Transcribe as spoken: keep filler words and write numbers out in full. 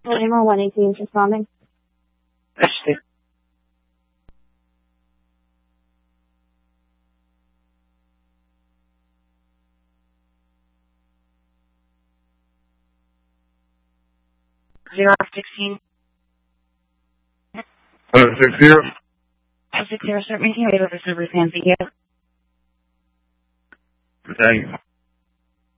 Lima one eighteen, responding. Actually. Zero sixteen. Uh, six zero. Six zero. Start making your way over to River San Vito. Thank you.